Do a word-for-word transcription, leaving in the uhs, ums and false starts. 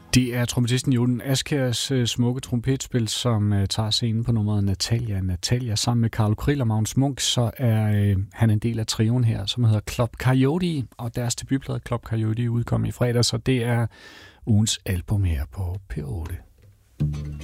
Det er trompetisten Jon Askjærs øh, smukke trompetspil, som øh, tager scenen på nummeret Natalia. Natalia sammen med Carlo Krill og Magnus Munch, så er øh, han en del af trioen her, som hedder Club Coyote, og deres debutplade Club Coyote udkom i fredag, så det er ugens album her på P otte.